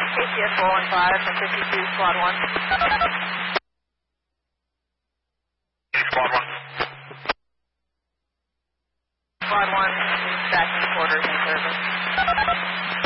KCS 415 from 52, Squad 1. Squad 1. Squad 1 is back in quarters in service.